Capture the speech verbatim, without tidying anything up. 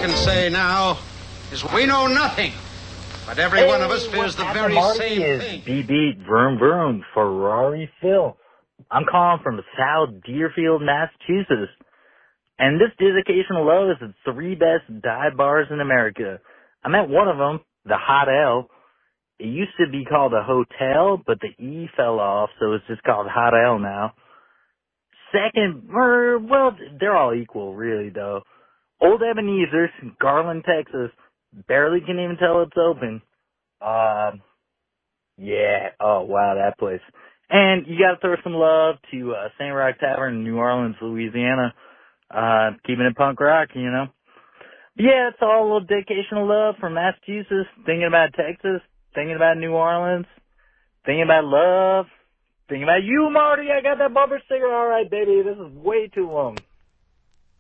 can say now is we know nothing, but every hey, one of us feels the very same is thing. Beep beep, vroom vroom, Ferrari Phil. I'm calling from South Deerfield, Massachusetts. And this dedication of love is the three best dive bars in America. I'm at one of them, the Hot L. It used to be called a hotel, but the E fell off, so it's just called Hot L now. Second, er, well, they're all equal, really, though. Old Ebenezer's, Garland, Texas. Barely can even tell it's open. Uh, yeah, oh, wow, that place. And you gotta throw some love to uh, Saint Rock Tavern in New Orleans, Louisiana. Uh, keeping it punk rock, you know. Yeah, it's all a little dedication of love from Massachusetts, thinking about Texas, thinking about New Orleans, thinking about love, thinking about you, Marty. I got that bumper sticker. All right, baby, this is way too long.